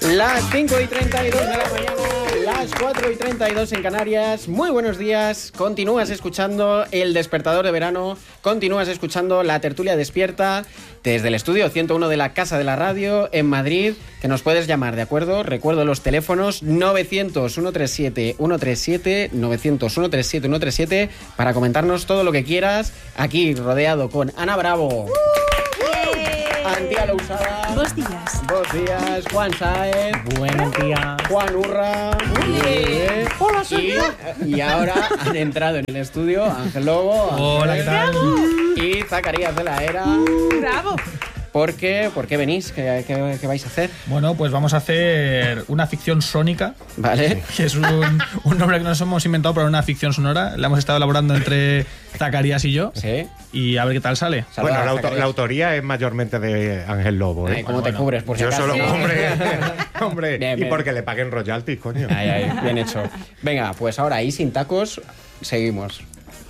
Las 5:32 de la mañana, las 4:32 en Canarias. Muy buenos días. Continúas escuchando El Despertador de Verano. Continúas escuchando La Tertulia Despierta desde el estudio 101 de la Casa de la Radio en Madrid, que nos puedes llamar, ¿de acuerdo? Recuerdo los teléfonos 900-137-137, 900-137-137, para comentarnos todo lo que quieras. Aquí, rodeado con Ana Bravo. Antía Lousada. Buenos días. Buenos días. Juan Sáez. Buenos días. Juan Urra. Hola, señor. Y ahora han entrado en el estudio Ángel Lobo. Hola, ¿qué tal? Y Zacarías de la Era. Bravo. ¿Por qué venís? ¿Qué vais a hacer? Bueno, pues vamos a hacer una ficción sónica. Vale. Que es un nombre que nos hemos inventado para una ficción sonora. La hemos estado elaborando entre Zacarías y yo. Sí. Y a ver qué tal sale. Saluda, Bueno, Zacarías. la autoría es mayormente de Ángel Lobo, ¿eh? Ay, ¿cómo te Bueno, cubres? Por si Yo acaso. solo, hombre, Bien, y bien. porque le paguen royalties, coño. Ay, bien hecho. Venga, pues ahora ahí sin tacos, seguimos.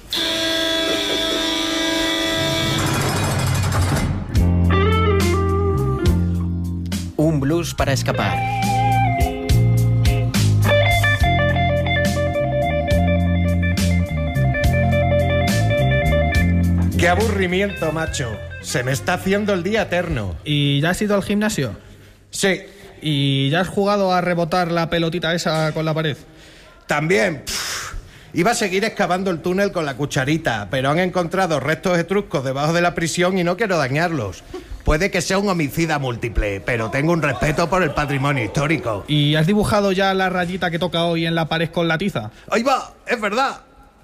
Un blues para escapar. ¡Qué aburrimiento, macho! Se me está haciendo el día eterno. ¿Y ya has ido al gimnasio? Sí, ¿Y ya has jugado a rebotar la pelotita esa con la pared? también. Iba a seguir excavando el túnel con la cucharita, pero han encontrado restos etruscos debajo de la prisión y no quiero dañarlos. Puede que sea un homicida múltiple, pero tengo un respeto por el patrimonio histórico. ¿Y has dibujado ya la rayita que toca hoy en la pared con la tiza? ¡Ahí va! ¡Es verdad!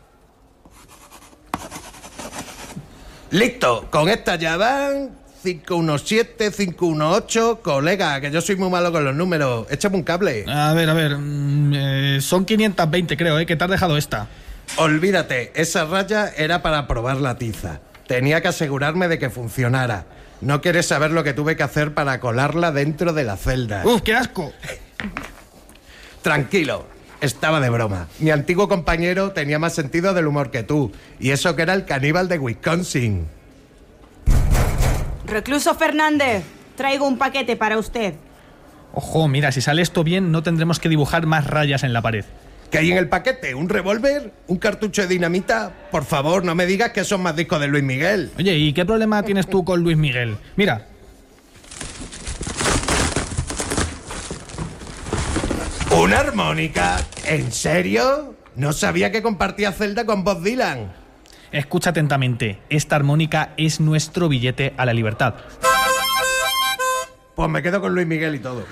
¡Listo! Con esta ya van 517, 518. Colega, que yo soy muy malo con los números. Échame un cable. A ver, son 520 creo, que te has dejado esta. Olvídate, esa raya era para probar la tiza. Tenía que asegurarme de que funcionara. No quieres saber lo que tuve que hacer para colarla dentro de la celda. ¡Uf, qué asco! Tranquilo, estaba de broma. Mi antiguo compañero tenía más sentido del humor que tú. Y eso que era el caníbal de Wisconsin. Recluso Fernández, traigo un paquete para usted. Ojo, mira, si sale esto bien, no tendremos que dibujar más rayas en la pared. ¿Qué hay en el paquete? ¿Un revólver? ¿Un cartucho de dinamita? Por favor, no me digas que son más discos de Luis Miguel. Oye, ¿y qué problema tienes tú con Luis Miguel? Mira. ¿Una armónica? ¿En serio? No sabía que compartía celda con Bob Dylan. Escucha atentamente, esta armónica es nuestro billete a la libertad. Pues me quedo con Luis Miguel y todo.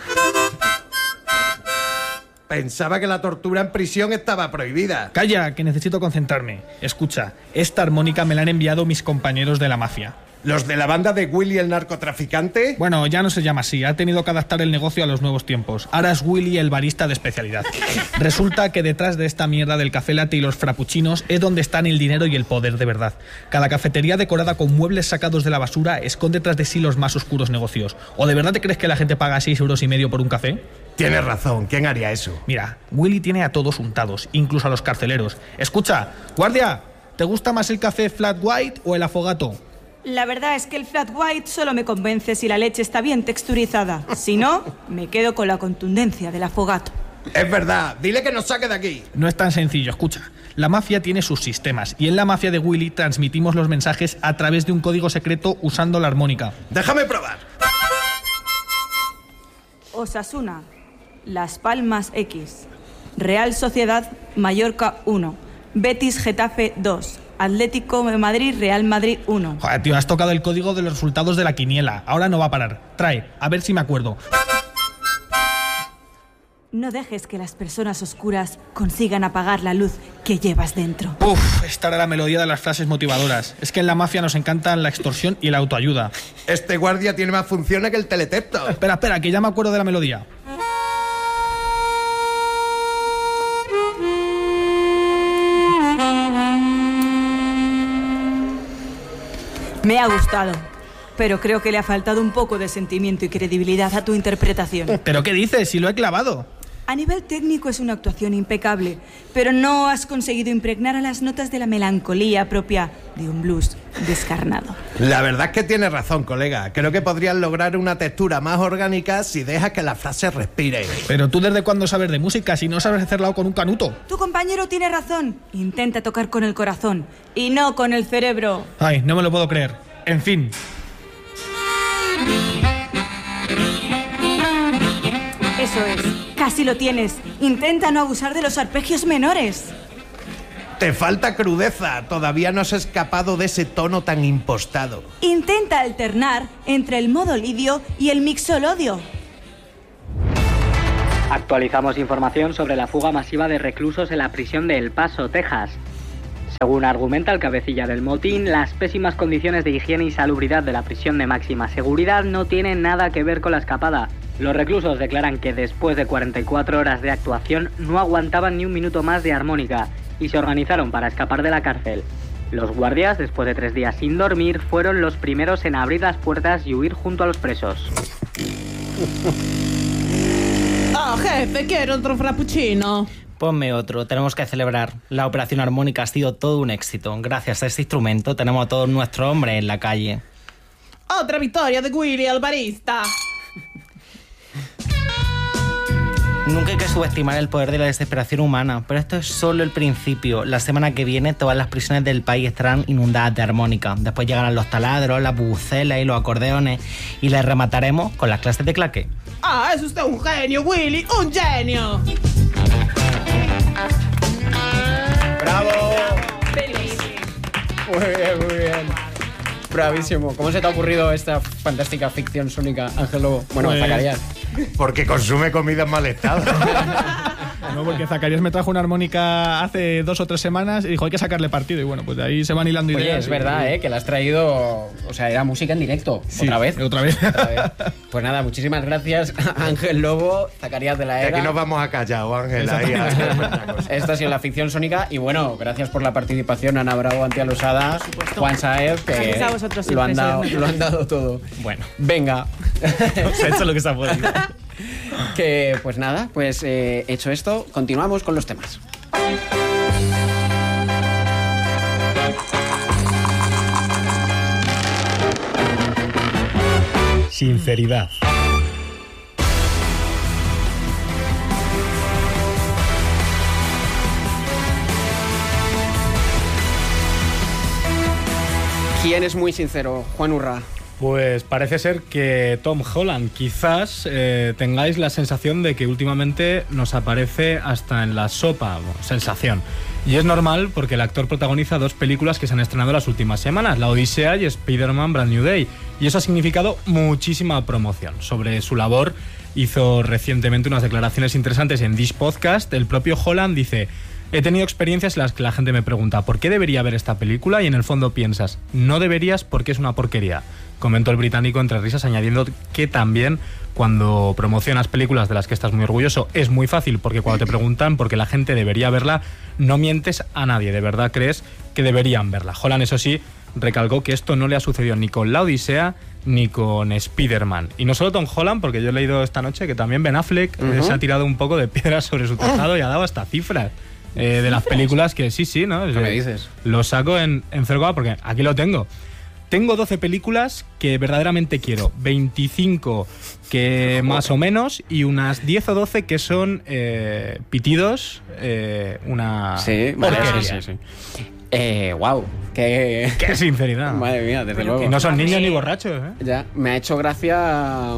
Pensaba que la tortura en prisión estaba prohibida. Calla, que necesito concentrarme. Escucha, esta armónica me la han enviado mis compañeros de la mafia. ¿Los de la banda de Willy el narcotraficante? Bueno, ya no se llama así, ha tenido que adaptar el negocio a los nuevos tiempos. Ahora es Willy el barista de especialidad. Resulta que detrás de esta mierda del café latte y los frappuccinos es donde están el dinero y el poder de verdad. Cada cafetería decorada con muebles sacados de la basura esconde tras de sí los más oscuros negocios. ¿O de verdad te crees que la gente paga 6,5 € por un café? Tienes razón, ¿quién haría eso? Mira, Willy tiene a todos untados, incluso a los carceleros. Escucha, guardia, ¿te gusta más el café flat white o el afogato? La verdad es que el flat white solo me convence si la leche está bien texturizada. Si no, me quedo con la contundencia del afogato. Es verdad, dile que nos saque de aquí. No es tan sencillo, escucha. La mafia tiene sus sistemas y en la mafia de Willy transmitimos los mensajes a través de un código secreto usando la armónica. Déjame probar. Osasuna, Las Palmas X, Real Sociedad Mallorca 1, Betis Getafe 2, Atlético de Madrid Real Madrid 1. Joder, tío, has tocado el código de los resultados de la quiniela. Ahora no va a parar. Trae, a ver si me acuerdo. No dejes que las personas oscuras consigan apagar la luz que llevas dentro. Uf, esta era la melodía de las frases motivadoras. Es que en la mafia nos encantan la extorsión y la autoayuda. Este guardia tiene más funciones que el teletexto. Espera, que ya me acuerdo de la melodía. Me ha gustado, pero creo que le ha faltado un poco de sentimiento y credibilidad a tu interpretación. ¿Pero qué dices? Si lo he clavado. A nivel técnico es una actuación impecable, pero no has conseguido impregnar a las notas de la melancolía propia de un blues descarnado. La verdad es que tienes razón, colega. Creo que podrías lograr una textura más orgánica si dejas que la frase respire. Pero tú ¿desde cuándo sabes de música si no sabes hacerla con un canuto? Tu compañero tiene razón. Intenta tocar con el corazón y no con el cerebro. Ay, no me lo puedo creer. En fin. Eso es. Casi lo tienes. Intenta no abusar de los arpegios menores. Te falta crudeza. Todavía no has escapado de ese tono tan impostado. Intenta alternar entre el modo lidio y el mixolodio. Actualizamos información sobre la fuga masiva de reclusos en la prisión de El Paso, Texas. Según argumenta el cabecilla del motín, las pésimas condiciones de higiene y salubridad de la prisión de máxima seguridad no tienen nada que ver con la escapada. Los reclusos declaran que después de 44 horas de actuación no aguantaban ni un minuto más de armónica y se organizaron para escapar de la cárcel. Los guardias, después de 3 días sin dormir, fueron los primeros en abrir las puertas y huir junto a los presos. Oh, jefe, quiero otro frappuccino. Ponme otro, tenemos que celebrar. La operación armónica ha sido todo un éxito. Gracias a este instrumento tenemos a todos nuestros hombres en la calle. Otra victoria de Willy, el barista. Nunca hay que subestimar el poder de la desesperación humana, pero esto es solo el principio. La semana que viene todas las prisiones del país estarán inundadas de armónica. Después llegarán los taladros, las bubucelas y los acordeones y les remataremos con las clases de claqué. Ah, es usted un genio, Willy, un genio. ¡Bravo! Muy bien, muy bien. Bravísimo. ¿Cómo se te ha ocurrido esta fantástica ficción sónica, Ángel Lobo? Bueno, Pues... Zacarías. Porque consume comida en mal estado. No, porque Zacarías me trajo una armónica hace 2 o 3 semanas y dijo, hay que sacarle partido. Y bueno, pues de ahí se van hilando ideas. Oye, es verdad, que la has traído... O sea, era música en directo. Sí, ¿Otra vez? Otra vez. Pues nada, muchísimas gracias, Ángel Lobo, Zacarías de la De Era. aquí nos vamos a callar, Ángel. Ahí, Esta ha sido la ficción sónica. Y bueno, gracias por la participación, Ana Bravo, Antía Losada, Juan Saez, que Gracias a vosotros lo han siempre, dado todo. Bueno, Venga. se ha hecho lo que se ha podido. Que pues nada, pues hecho esto, continuamos con los temas. Sinceridad. ¿Quién es muy sincero? Juan Urra. Pues parece ser que Tom Holland. Quizás tengáis la sensación de que últimamente nos aparece hasta en la sopa. Sensación. Y es normal porque el actor protagoniza 2 películas que se han estrenado las últimas semanas, La Odisea y Spider-Man Brand New Day. Y eso ha significado muchísima promoción. Sobre su labor hizo recientemente unas declaraciones interesantes en This Podcast. El propio Holland dice: he tenido experiencias en las que la gente me pregunta ¿por qué debería ver esta película? Y en el fondo piensas, no deberías porque es una porquería. Comentó el británico entre risas, añadiendo que también cuando promocionas películas de las que estás muy orgulloso es muy fácil, porque cuando te preguntan por qué la gente debería verla, no mientes a nadie, de verdad crees que deberían verla. Holland, eso sí, recalcó que esto no le ha sucedido ni con La Odisea ni con Spider-Man. Y no solo Tom Holland, porque yo he leído esta noche que también Ben Affleck se ha tirado un poco de piedras sobre su tejado y ha dado hasta cifras. De las películas que sí, ¿no? ¿Qué me dices? Lo saco en Fergoa porque aquí lo tengo. Tengo 12 películas que verdaderamente quiero, 25 que más o menos y unas 10 o 12 que son pitidos, una Sí, vale, sí. Wow, qué sinceridad. Madre mía, desde luego. Y no son niños ni borrachos, ¿eh? Ya, me ha hecho gracia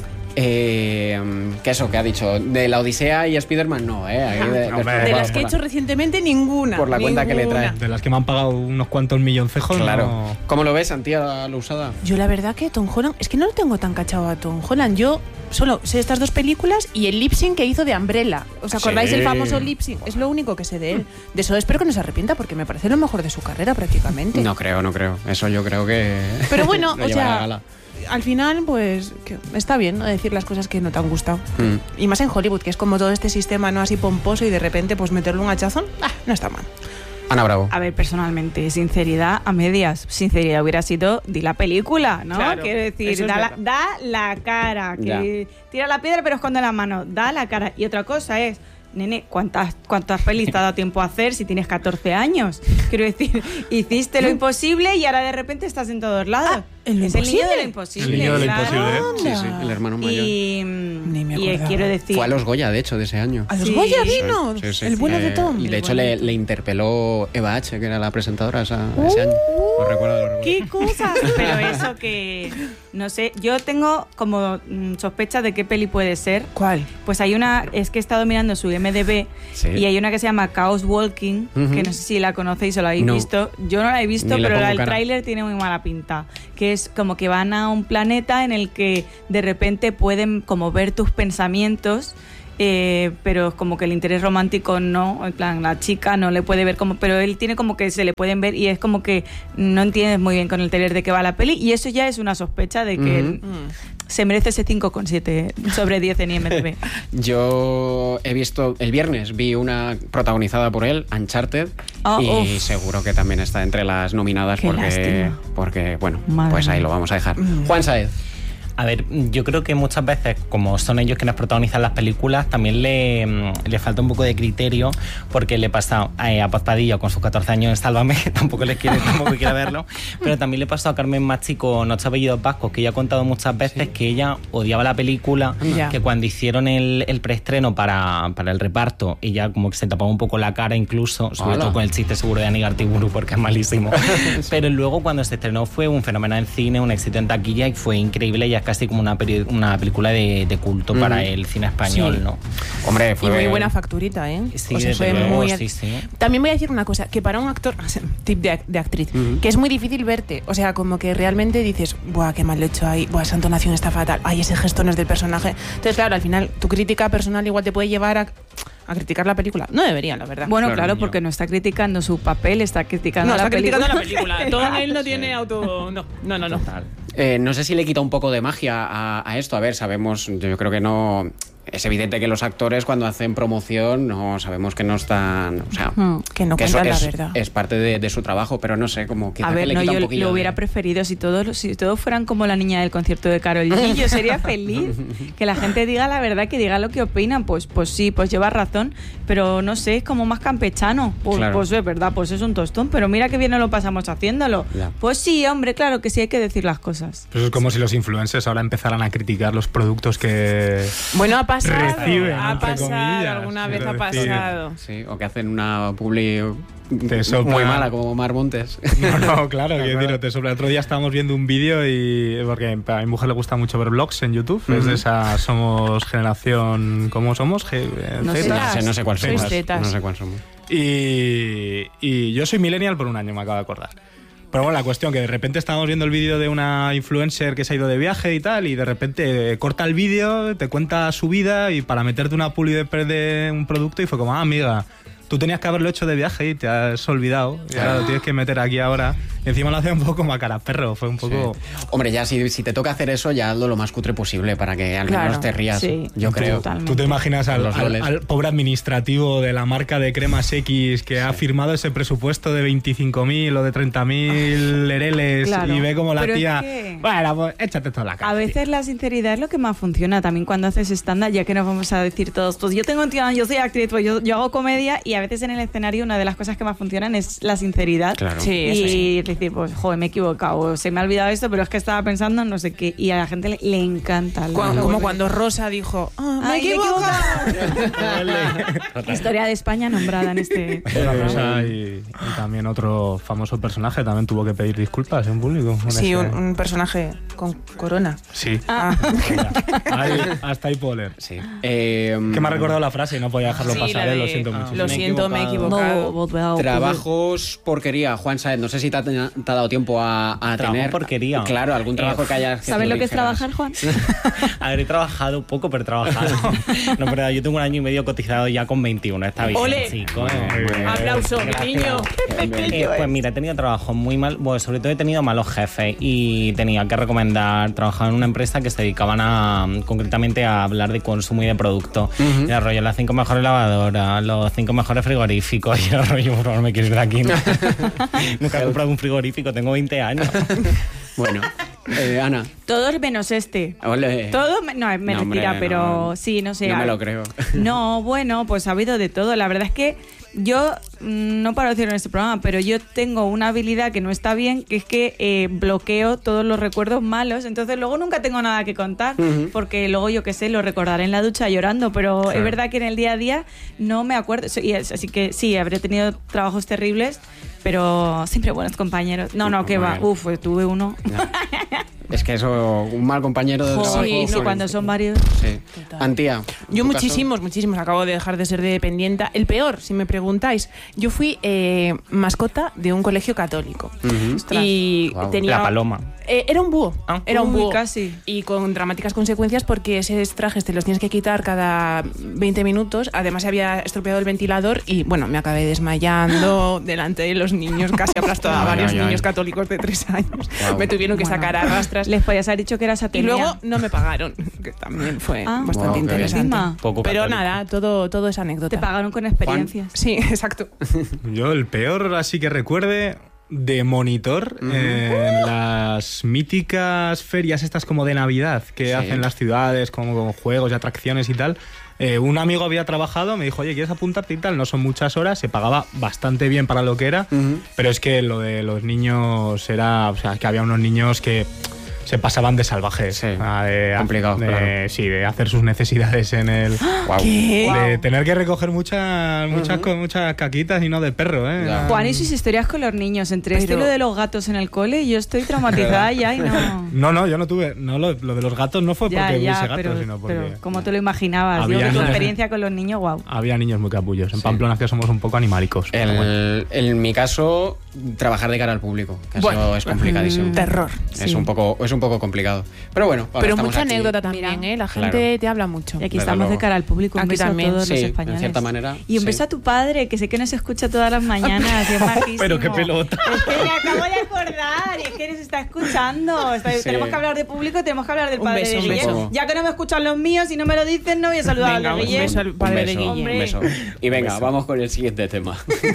que eso, que ha dicho de La Odisea y Spider-Man, no, Ahí De las que he hecho recientemente, ninguna. por la cuenta que le trae. De las que me han pagado unos cuantos milloncejos. Claro. No... ¿Cómo lo ves, Antía Losada? Yo la verdad que Tom Holland, es que no lo tengo tan cachado a Tom Holland. Yo solo sé estas 2 películas y el lip sync que hizo de Umbrella. ¿Os acordáis del famoso lip sync? Es lo único que sé de él. De eso espero que no se arrepienta porque me parece lo mejor de su carrera prácticamente. No creo. Eso yo creo que... Pero bueno, lo o llevará a sea, gala. al final pues que está bien, ¿no? Decir las cosas que no te han gustado. Y más en Hollywood, que es como todo este sistema no así pomposo y de repente pues meterle un hachazón, no está mal. Ana Bravo. A ver, personalmente, sinceridad a medias. Sinceridad hubiera sido, di la película, ¿no? Claro, Quiero decir, eso es da la cara. Que tira la piedra pero esconde la mano. Da la cara. Y otra cosa es, nene, ¿cuántas pelis te ha dado tiempo a hacer si tienes 14 años? Quiero decir, hiciste lo imposible y ahora de repente estás en todos lados. ¿Es el niño de lo imposible. El niño de lo claro. imposible. Sí, el hermano mayor. Ni me Y acordaba. quiero decir... Fue a los Goya, de hecho, de ese año. ¿A los Sí. Goya vino? Sí, sí. El bueno de Tom. Y de hecho le interpeló Eva H., que era la presentadora ese año. Lo recuerdo. ¿Qué cosas? Pero eso que... No sé, yo tengo como sospecha de qué peli puede ser. ¿Cuál? Pues hay una... Es que he estado mirando su IMDb Sí. y hay una que se llama Chaos Walking, Ujú. que no sé si la conocéis o la habéis No. visto. Yo no la he visto, Ni le pero pongo el cara. tráiler tiene muy mala pinta. Que es como que van a un planeta en el que de repente pueden como ver tus pensamientos, pero como que el interés romántico no, en plan la chica no le puede ver como, pero él tiene como que se le pueden ver y es como que no entiendes muy bien con el trailer de qué va la peli y eso ya es una sospecha de que él se merece ese 5,7 sobre 10 en IMDb. Yo he visto, el viernes vi una protagonizada por él, Uncharted, Oh, y uf. seguro que también está entre las nominadas Qué lástima. porque bueno, Madre pues ahí mía. lo vamos a dejar. Juan Saez. A ver, yo creo que muchas veces, como son ellos quienes protagonizan las películas, también le falta un poco de criterio, porque le pasa a Paz Padilla con sus 14 años en Sálvame, tampoco quiere verlo, pero también le pasó a Carmen Machi con Ocho apellidos vascos, que ella ha contado muchas veces que ella odiaba la película, Ya. que cuando hicieron el preestreno para el reparto, ella como que se tapaba un poco la cara incluso, sobre Hola. todo con el chiste seguro de Anígar Tiburu, porque es malísimo. Pero luego cuando se estrenó fue un fenómeno en cine, un éxito en taquilla y fue increíble y es casi como una película de culto para el cine español, Sí. ¿no? Hombre, Y fue muy buena facturita, ¿eh? Sí, O sea, desde fue luego, muy... sí, sí. También voy a decir una cosa, que para un actor, tip de actriz, que es muy difícil verte. O sea, como que realmente dices, buah, qué mal lo he hecho ahí, buah, esa entonación está fatal, ay, ese gesto no es del personaje. Entonces, claro, al final, tu crítica personal igual te puede llevar a criticar la película. No debería, la verdad. Bueno, Claro, claro, niño. porque no está criticando su papel, está criticando no, la está película. criticando la película. Todo él no tiene auto... No. Total. No sé si le quita un poco de magia a esto. A ver, sabemos, yo creo que no. Es evidente que los actores cuando hacen promoción no sabemos que no están, o sea, Que no eso cuentan la es, verdad. es parte de su trabajo, pero no sé, como que A ver, le no, quita yo un poquillo lo de- hubiera preferido si todos fueran como la niña del concierto de Karol G. Yo sería feliz que la gente diga la verdad, que diga lo que opinan. Pues sí, pues lleva razón, pero no sé, es como más campechano. Claro. Pues es verdad, pues es un tostón, pero mira que bien nos lo pasamos haciéndolo. Ya. Pues sí, hombre, claro que sí hay que decir las cosas. Pues es como si los influencers ahora empezaran a criticar los productos que... Bueno, ha pasado. Reciben, ha entre pasado, comillas, alguna vez quiero ha decir. pasado. Sí, o que hacen una publi Te sopla. muy mala como Mar Montes. No, claro, que decir, te sobre el otro día estábamos viendo un vídeo y porque a mi mujer le gusta mucho ver vlogs en YouTube, es de esa somos generación, ¿cómo somos? No sé. Z. No sé cuál Sois somos. tetas. No sé cuál somos. Y yo soy millennial por un año, me acabo de acordar. Pero bueno, la cuestión que de repente estábamos viendo el vídeo de una influencer que se ha ido de viaje y tal, y de repente corta el vídeo, te cuenta su vida y para meterte una publi de un producto y fue como, amiga, tú tenías que haberlo hecho de viaje y te has olvidado. Y ahora lo tienes que meter aquí ahora. Y encima lo hace un poco como a cara perro. Fue un poco... Sí. Hombre, ya si te toca hacer eso, ya hazlo lo más cutre posible para que al menos Claro, te rías. sí, yo creo. totalmente. ¿Tú te imaginas Los loles. al pobre administrativo de la marca de cremas X que ha firmado ese presupuesto de 25.000 o de 30.000 lereles Claro, y ve como la pero es tía... que- Bueno, pues échate toda la cara. A veces la sinceridad es lo que más funciona también cuando haces stand-up, ya que nos vamos a decir todos, pues yo soy actriz, pues yo hago comedia y a veces en el escenario una de las cosas que más funcionan es la sinceridad. Claro. Sí, eso Y sí. decir, pues joder, me he equivocado, o se me ha olvidado esto, pero es que estaba pensando en no sé qué, y a la gente le encanta. Como cuando Rosa dijo, "Ah, me he Ay, me he equivocado". Historia de España nombrada en este... Otra cosa, y también otro famoso personaje también tuvo que pedir disculpas en público. con Sí, ese- un personaje con corona. Sí. Ah. Hasta ahí puedo leer. Sí. Que me ha recordado la frase y no podía dejarlo Sí, pasar, la de- lo siento mucho. Lo siento, me he equivocado. No, Trabajos porquería. Juan Saez, no sé si te te ha dado tiempo a tener. Porquería. Claro, algún trabajo que hayas... ¿Sabes lo que es trabajar, Juan? A ver, he trabajado poco, pero he trabajado. No, pero yo tengo 1 año y medio cotizado ya con 21, está bien. ¡Ole! Chicos. Aplauso, mi niño. Pues mira, he tenido trabajo muy mal, bueno, sobre todo he tenido malos jefes y tenía que recomendar, trabajaba en una empresa que se dedicaban concretamente a hablar de consumo y de producto. Y el rollo, las 5 mejores lavadoras, los 5 mejores frigoríficos, y el rollo, por favor, me quiero ir de aquí, ¿no? Nunca he comprado un frigorífico, tengo 20 años. Bueno, Ana. Todos menos este. Ole. Todo, no, es mentira, hombre, pero no. sí, no sé. No me lo creo. No, bueno, pues ha habido de todo. La verdad es que yo, no paro de decirlo en este programa, pero yo tengo una habilidad que no está bien, que es que bloqueo todos los recuerdos malos, entonces luego nunca tengo nada que contar, porque luego yo qué sé, lo recordaré en la ducha llorando, pero es verdad que en el día a día no me acuerdo. Así que sí, habré tenido trabajos terribles, pero siempre buenos compañeros. No, que va. Tuve uno. Es que eso, un mal compañero de trabajo... Sí, cuando son varios... Sí. Antía. Yo muchísimos. Acabo de dejar de ser dependienta. El peor, si me preguntáis, yo fui mascota de un colegio católico. Y tenía... La paloma. Era un búho. Era un búho. Casi. Y con dramáticas consecuencias porque esos trajes te los tienes que quitar cada 20 minutos. Además se había estropeado el ventilador y, bueno, me acabé desmayando delante de los niños. Casi aplastó a varios niños católicos de 3 años. Me tuvieron que sacar a rastras. Les podías haber dicho que era Y satélite. luego no me pagaron, que también fue bastante interesante. Poco Pero católico. nada, todo es anécdota. Te pagaron con experiencias. Sí, exacto. Yo el peor, así que recuerde, de monitor en las míticas ferias estas como de Navidad que hacen las ciudades, como con juegos y atracciones y tal. Un amigo había trabajado, me dijo, oye, ¿quieres apuntarte y tal? No son muchas horas, se pagaba bastante bien para lo que era, pero es que lo de los niños era, o sea, que había unos niños que se pasaban de salvajes. Sí, complicados, claro. Sí, de hacer sus necesidades en el... ¿Qué? De tener que recoger muchas caquitas y no de perro, ¿eh? Ya. Juan y sus historias con los niños. Entre esto y lo de los gatos en el cole, yo estoy traumatizada ya y no... No, yo no tuve... No, lo de los gatos no fue porque hubiese gatos, sino porque... Pero como te lo imaginabas, Había digo que tu niños. experiencia con los niños, wow. Había niños muy capullos. En Pamplona que somos un poco animalicos. pero bueno. En mi caso, trabajar de cara al público, que eso es complicadísimo. Terror. Es un poco complicado. Pero bueno, ahora Pero estamos mucha aquí. anécdota también, Mira. La gente te habla mucho. Y aquí Desde estamos luego. de cara al público. Un Aquí beso también. a todos los Sí, españoles. en cierta manera. Y un beso a tu padre, que sé que nos escucha todas las mañanas. Y es majísimo. Pero qué pelota. Es que me acabo de acordar. Y es que nos está escuchando. Tenemos que hablar de público, tenemos que hablar del Un padre beso, de un Guille. beso. Ya que no me escuchan los míos y no me lo dicen, no voy a saludar Venga, a los de un Guille. beso al padre de Guille. Un beso. Y venga, vamos con el siguiente tema.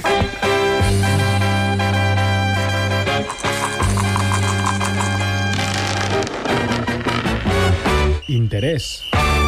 Interés.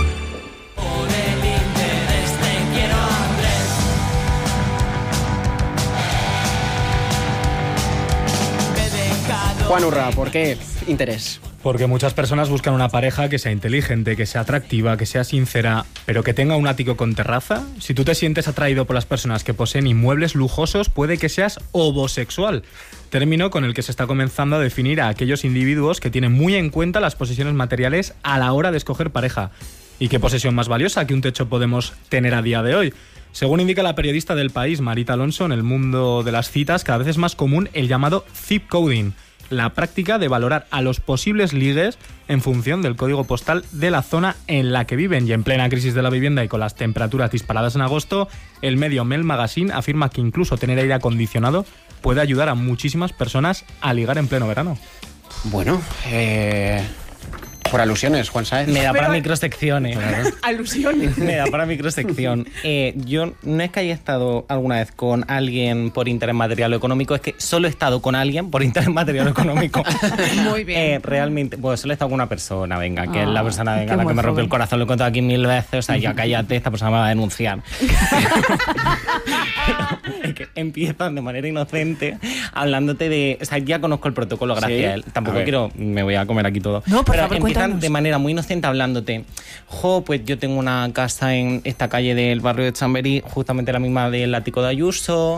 Juan Urra, ¿por qué interés? Porque muchas personas buscan una pareja que sea inteligente, que sea atractiva, que sea sincera, pero que tenga un ático con terraza. Si tú te sientes atraído por las personas que poseen inmuebles lujosos, puede que seas homosexual, término con el que se está comenzando a definir a aquellos individuos que tienen muy en cuenta las posesiones materiales a la hora de escoger pareja. ¿Y qué posesión más valiosa que un techo podemos tener a día de hoy? Según indica la periodista del País, Marita Alonso, en el mundo de las citas cada vez es más común el llamado zip coding, la práctica de valorar a los posibles ligues en función del código postal de la zona en la que viven. Y en plena crisis de la vivienda y con las temperaturas disparadas en agosto, el medio Mel Magazine afirma que incluso tener aire acondicionado puede ayudar a muchísimas personas a ligar en pleno verano. Bueno, por alusiones, Juan Sáenz. Me da para microsecciones. Alusiones. Me da para microsección. Yo no es que haya estado alguna vez con alguien por interés material o económico, es que solo he estado con alguien por interés material o económico. Muy bien. Realmente, pues solo he estado con una persona, venga, que es la persona qué venga, la que buen me rompió joven. el corazón, lo he contado aquí 1000 veces, o sea, ya cállate, esta persona me va a denunciar. Es que empiezan de manera inocente hablándote de... O sea, ya conozco el protocolo gracias Sí. a él. Tampoco A ver. quiero... Me voy a comer aquí todo. No, por Pero favor, empiezan empiezan de manera muy inocente hablándote. Pues yo tengo una casa en esta calle del barrio de Chamberí, justamente la misma del ático de Ayuso.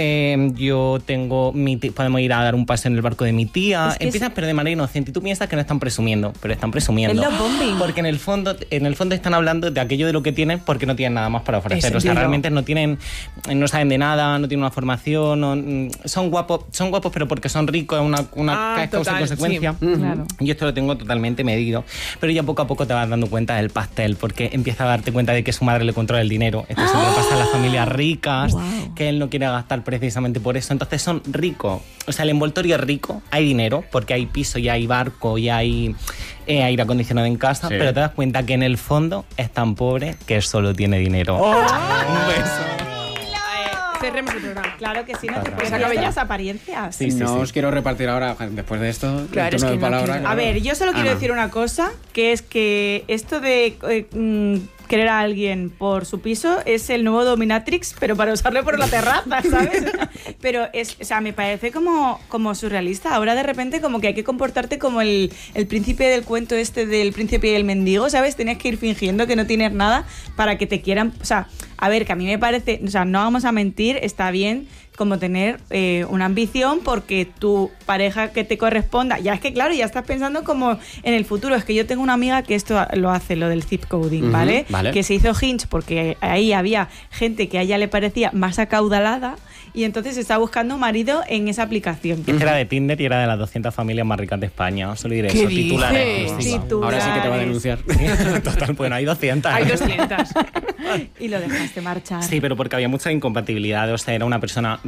Yo tengo podemos ir a dar un paseo en el barco de mi tía. Empiezas pero de manera inocente y tú piensas que no están presumiendo, pero están presumiendo. Es lo bombing. Porque en el fondo están hablando de aquello de lo que tienen porque no tienen nada más para ofrecer. O sea, realmente no saben de nada, no tienen una formación, son guapos pero porque son ricos, es una causa y consecuencia. Sí, claro. Yo esto lo tengo totalmente medido. Pero ya poco a poco te vas dando cuenta del pastel, porque empieza a darte cuenta de que su madre le controla el dinero. Esto siempre pasa en las familias ricas, que él no quiere gastar precisamente por eso. Entonces son ricos. O sea, el envoltorio es rico, hay dinero, porque hay piso y hay barco y hay aire acondicionado en casa, pero te das cuenta que en el fondo es tan pobre que solo tiene dinero. Un beso. Cerremos el programa. Claro que sí, no te puedes acabar las apariencias. Sí, os quiero repartir ahora, después de esto, claro, el turno de palabra. A ver, yo solo quiero decir una cosa, que es que esto de querer a alguien por su piso es el nuevo Dominatrix, pero para usarlo por la terraza, ¿sabes? Pero me parece como surrealista. Ahora de repente como que hay que comportarte como el príncipe del cuento del príncipe y el mendigo, ¿sabes? Tienes que ir fingiendo que no tienes nada para que te quieran. O sea, a ver, que a mí me parece, o sea, no vamos a mentir, está bien como tener una ambición porque tu pareja que te corresponda, ya es que claro, ya estás pensando como en el futuro. Es que yo tengo una amiga que esto lo hace, lo del zip coding, ¿vale? Que se hizo Hinge porque ahí había gente que a ella le parecía más acaudalada y entonces está buscando marido en esa aplicación. Era de Tinder y era de las 200 familias más ricas de España. Solo diré ¿Qué eso, titulares. Ahora sí que te va a denunciar. Total, bueno, hay 200. Hay 200. Y lo dejaste marchar. Sí, pero porque había mucha incompatibilidad. O sea, era una persona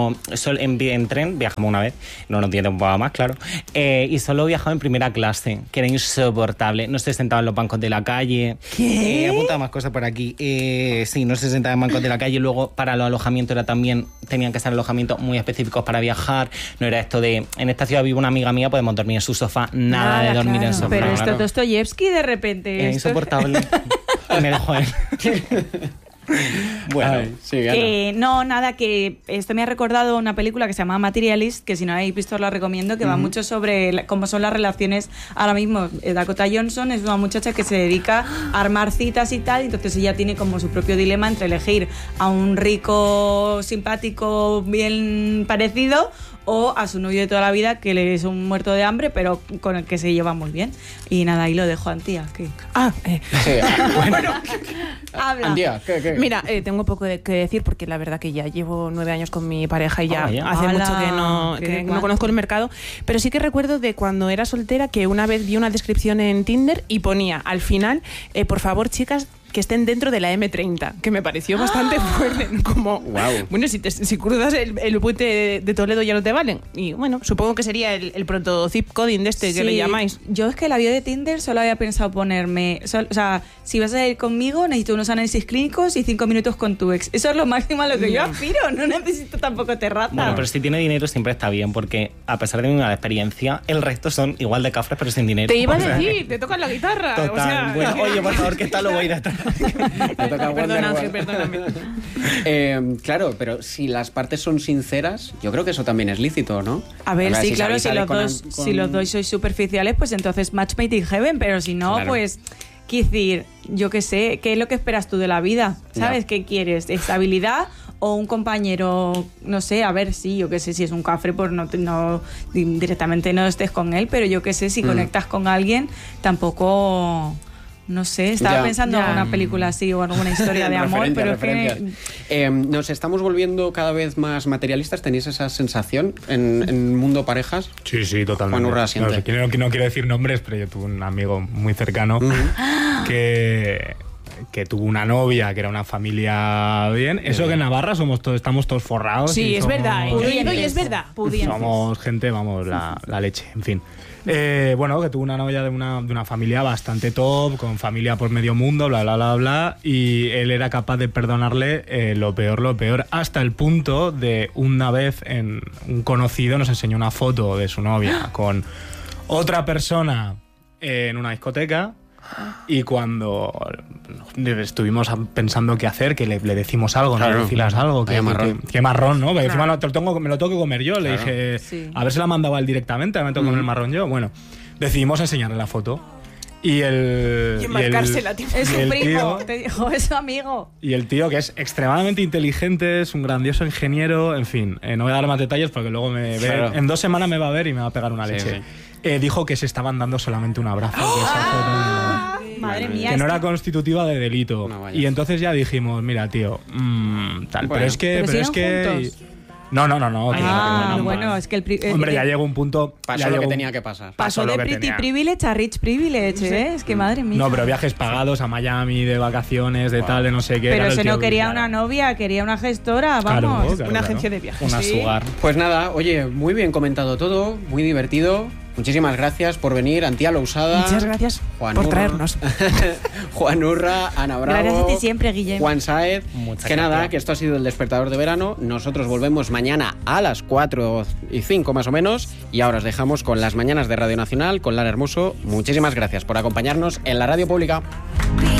en tren viajamos una vez, no tiene tiempo más, claro, y solo viajaba en primera clase, que era insoportable. No se sentaba en los bancos de la calle. ¿Qué? Apunta más cosas por aquí. Sí, no se sentaba en bancos de la calle. Luego para los alojamientos tenían que estar alojamientos muy específicos para viajar. No era esto de, en esta ciudad vive una amiga mía, podemos dormir en su sofá. Nada de dormir en sofá. Pero esto Dostoyevsky de repente. Era insoportable. Y me dejó él. Bueno, que esto me ha recordado una película que se llama Materialist, que si no habéis visto la recomiendo, que va mucho sobre cómo son las relaciones ahora mismo. Dakota Johnson es una muchacha que se dedica a armar citas y tal, entonces ella tiene como su propio dilema entre elegir a un rico, simpático, bien parecido, o a su novio de toda la vida, que le es un muerto de hambre, pero con el que se lleva muy bien. Y nada, ahí lo dejo, Antía. Bueno, habla. Antía, ¿qué? Mira, tengo poco que decir porque la verdad que ya llevo 9 años con mi pareja y ya hace mucho que no conozco el mercado. Pero sí que recuerdo de cuando era soltera que una vez vi una descripción en Tinder y ponía al final, por favor, chicas, que estén dentro de la M30, que me pareció bastante fuerte. Como, bueno, si cruzas el puente de Toledo ya no te valen. Y bueno, supongo que sería el proto-zip coding de este que le llamáis. Yo es que la bio de Tinder solo había pensado ponerme... o sea, si vas a ir conmigo, necesito unos análisis clínicos y 5 minutos con tu ex. Eso es lo máximo a lo que yo aspiro. No necesito tampoco terraza. Bueno, pero si tiene dinero siempre está bien, porque a pesar de mi mala experiencia, el resto son igual de cafres, pero sin dinero. Te iba a decir, te tocan la guitarra. Total. O sea, bueno, oye, por favor, ¿qué tal lo voy a ir a estar? Perdóname. Claro, pero si las partes son sinceras, yo creo que eso también es lícito, ¿no? A ver, sí, claro, si los dos sois superficiales, pues entonces match made in heaven, pero si no, pues... Quiero decir, yo qué sé, ¿qué es lo que esperas tú de la vida? ¿Sabes? ¿Qué quieres? ¿Estabilidad o un compañero? No sé, a ver, sí, yo qué sé, si es un cafre, pues no directamente no estés con él, pero yo qué sé, si conectas con alguien, tampoco... No sé, estaba pensando en una película así o en alguna historia de amor, pero nos estamos volviendo cada vez más materialistas. ¿Tenéis esa sensación en mundo parejas? Sí, totalmente. No quiero decir nombres, pero yo tuve un amigo muy cercano que tuvo una novia que era una familia bien. Eso que en Navarra estamos todos forrados. Sí, es verdad. Pudiendo y es verdad. Somos gente, la leche, en fin. Bueno, que tuvo una novia de una familia bastante top, con familia por medio mundo, bla, bla, bla, bla, y él era capaz de perdonarle lo peor, hasta el punto de una vez un conocido nos enseñó una foto de su novia con otra persona en una discoteca. Y cuando estuvimos pensando qué hacer, que le decimos algo, claro, ¿no? Decilas algo, qué marrón, ¿no? Porque encima me lo tengo que comer yo. Le dije, a ver si la mandaba él directamente, me tengo que comer el marrón yo. Bueno, decidimos enseñarle la foto. Y enmarcársela, tío. Es su primo, te dijo, es su amigo. Y el tío, que es extremadamente inteligente, es un grandioso ingeniero, en fin, no voy a dar más detalles porque luego en 2 semanas me va a ver y me va a pegar una leche. Dijo que se estaban dando solamente un abrazo. Madre mía. Que no era constitutiva de delito. Y entonces ya dijimos, mira, tío, tal. Bueno, pero es que... No. Bueno, es que hombre, ya llegó un punto... Pasó lo que tenía que pasar. Pasó de pretty privilege a rich privilege, ¿eh? Es que madre mía. No, pero viajes pagados a Miami, de vacaciones, de tal, de no sé qué. Pero ese no quería una novia, quería una gestora, vamos. Una agencia de viajes. Una sugar. Pues nada, oye, muy bien comentado todo, muy divertido. Muchísimas gracias por venir, Antía Lousada. Muchas gracias por traernos. Juan Urra, Ana Bravo. Gracias a ti siempre, Guillem. Juan Saez. Que nada, que esto ha sido el Despertador de Verano. Nosotros volvemos mañana a las 4:05 más o menos. Y ahora os dejamos con las mañanas de Radio Nacional, con Lara Hermoso. Muchísimas gracias por acompañarnos en la radio pública.